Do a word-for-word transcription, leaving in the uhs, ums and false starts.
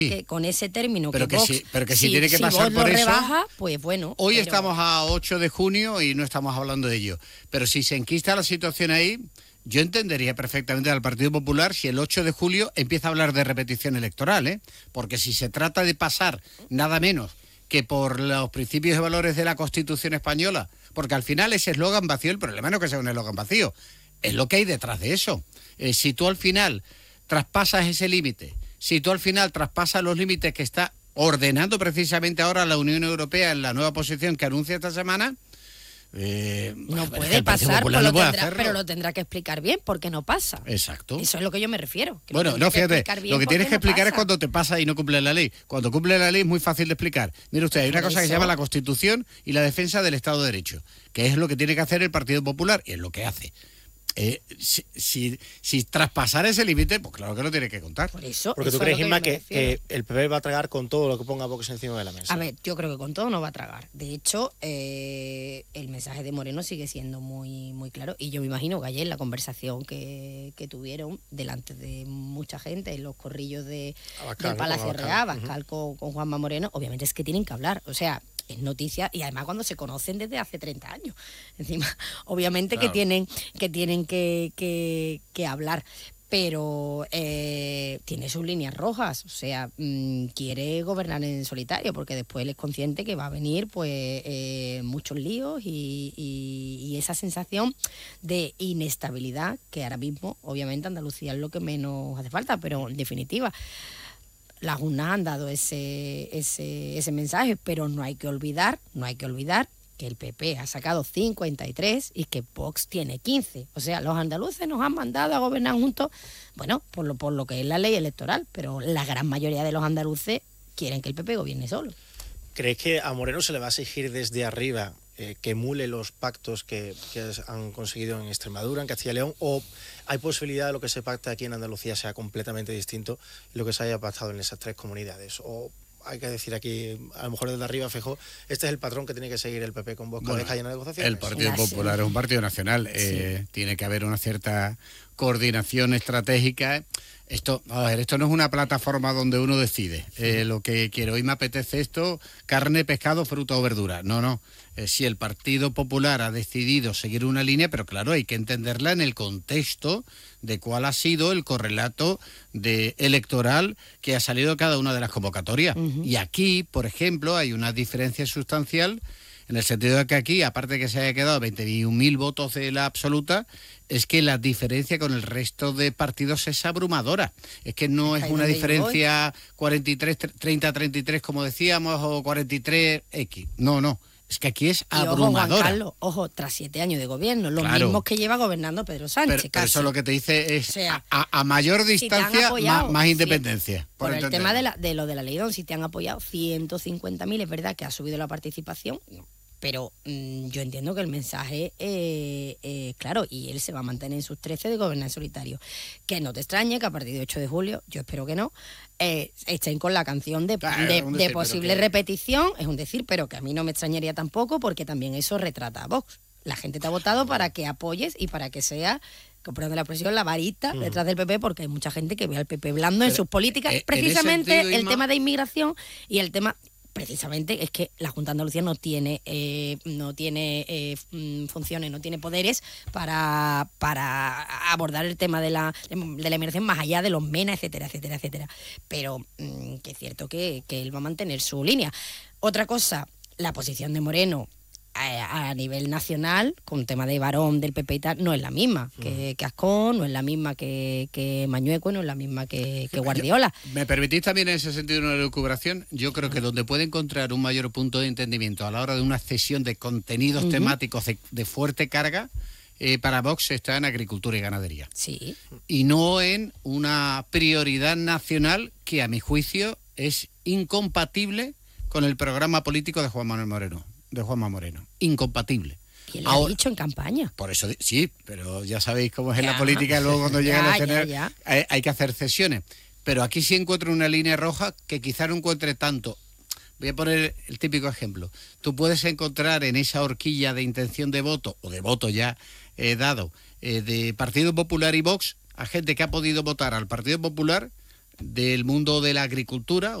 que con ese término pero que, que Vox, si, pero que si, si tiene que si pasar Vox por lo eso, rebaja, pues bueno. Hoy pero... estamos a ocho de junio y no estamos hablando de ello. Pero si se enquista la situación ahí, yo entendería perfectamente al Partido Popular si el ocho de julio empieza a hablar de repetición electoral, ¿eh? Porque si se trata de pasar nada menos que por los principios y valores de la Constitución española, porque al final ese eslogan vacío, el problema no es que sea un eslogan vacío, es lo que hay detrás de eso. Eh, si tú al final traspasas ese límite, si tú al final traspasas los límites que está ordenando precisamente ahora la Unión Europea en la nueva posición que anuncia esta semana, eh, no puede es que pasar, pero, no lo puede tendrá, pero lo tendrá que explicar bien porque no pasa. Exacto. Eso es lo que yo me refiero. Bueno, no, fíjate, lo que tienes que explicar no es cuando te pasa y no cumple la ley. Cuando cumple la ley es muy fácil de explicar. Mire usted, hay una cosa que se llama la Constitución y la defensa del Estado de Derecho, que es lo que tiene que hacer el Partido Popular y es lo que hace. Eh, si, si, si traspasar ese límite, pues claro que lo tiene que contar. Por eso, Porque eso tú crees, que Inma, que, que el P P va a tragar con todo lo que ponga Vox encima de la mesa. A ver, yo creo que con todo no va a tragar. De hecho, eh, el mensaje de Moreno sigue siendo muy muy claro. Y yo me imagino que ayer la conversación que, que tuvieron delante de mucha gente en los corrillos de, Abascal, del Palacio ¿no? Real, Abascal uh-huh. con, con Juanma Moreno, obviamente es que tienen que hablar. O sea, es noticia y además cuando se conocen desde hace treinta años. Encima, obviamente claro. que tienen que tienen que, que, que hablar. Pero eh, tiene sus líneas rojas, o sea, mmm, quiere gobernar en solitario, porque después él es consciente que va a venir pues eh, muchos líos y, y, y esa sensación de inestabilidad que ahora mismo, obviamente, Andalucía es lo que menos hace falta, pero en definitiva, las urnas han dado ese, ese, ese mensaje, pero no hay que olvidar, no hay que olvidar que el P P ha sacado cincuenta y tres y que Vox tiene quince. O sea, los andaluces nos han mandado a gobernar juntos, bueno, por lo, por lo que es la ley electoral, pero la gran mayoría de los andaluces quieren que el P P gobierne solo. ¿Crees que a Moreno se le va a exigir desde arriba eh, que emule los pactos que, que han conseguido en Extremadura, en Castilla y León, o hay posibilidad de lo que se pacta aquí en Andalucía sea completamente distinto de lo que se haya pactado en esas tres comunidades? O hay que decir aquí, a lo mejor desde arriba, Feijóo, este es el patrón que tiene que seguir el P P con Vox bueno, cada negociaciones. El Partido Popular es un partido nacional, sí. eh, tiene que haber una cierta coordinación estratégica. Esto, a ver, esto no es una plataforma donde uno decide eh, lo que quiere. Hoy me apetece esto, carne, pescado, fruta o verdura. No, no. Eh, si el Partido Popular ha decidido seguir una línea, pero claro, hay que entenderla en el contexto de cuál ha sido el correlato de electoral que ha salido de cada una de las convocatorias. Uh-huh. Y aquí, por ejemplo, hay una diferencia sustancial en el sentido de que aquí, aparte de que se haya quedado veintiún mil votos de la absoluta, es que la diferencia con el resto de partidos es abrumadora. Es que no es una diferencia cuarenta y tres, treinta, treinta y tres, como decíamos, o cuarenta y tres equis. No, no. Es que aquí es abrumadora. Y ojo, Juan Carlos, ojo, tras siete años de gobierno, los claro. mismos que lleva gobernando Pedro Sánchez. Pero, pero eso lo que te dice es, o sea, a, a mayor distancia, si apoyado, más, más independencia. Si, por, por el tema de, la, de lo de la ley Don, si te han apoyado ciento cincuenta mil, es verdad que ha subido la participación, pero mmm, yo entiendo que el mensaje, eh, eh, claro, y él se va a mantener en sus trece de gobernar en solitario. Que no te extrañe que a partir de ocho de julio, yo espero que no, eh, estén con la canción de, claro, de, decir, de posible que... repetición, es un decir, pero que a mí no me extrañaría tampoco, porque también eso retrata a Vox. La gente te ha votado para que apoyes y para que sea, comprando la presión, la varita uh-huh. detrás del P P, porque hay mucha gente que ve al P P blando pero, en sus políticas, eh, precisamente sentido, el Inma... tema de inmigración y el tema... Precisamente es que la Junta de Andalucía no tiene eh, no tiene eh, funciones, no tiene poderes para, para abordar el tema de la, de la inmigración más allá de los MENA, etcétera, etcétera, etcétera. Pero mmm, que es cierto que, que él va a mantener su línea. Otra cosa, la posición de Moreno a, a nivel nacional, con tema de varón del P P y tal, no es la misma que, que Ascón, no es la misma que, que Mañueco, no es la misma que, que Guardiola. Yo, ¿me permitís también en ese sentido una lucubración? Yo creo que donde puede encontrar un mayor punto de entendimiento a la hora de una cesión de contenidos uh-huh. temáticos de, de fuerte carga, eh, para Vox está en agricultura y ganadería. Sí. Y no en una prioridad nacional que, a mi juicio, es incompatible con el programa político de Juan Manuel Moreno. de Juanma Moreno, incompatible. ¿Quién lo ha dicho en campaña? Por eso, sí, pero ya sabéis cómo es en la política, luego cuando llegan a tener, ya, ya. Hay, hay que hacer cesiones. Pero aquí sí encuentro una línea roja que quizá no encuentre tanto. Voy a poner el típico ejemplo. Tú puedes encontrar en esa horquilla de intención de voto, o de voto ya eh, dado, eh, de Partido Popular y Vox, a gente que ha podido votar al Partido Popular del mundo de la agricultura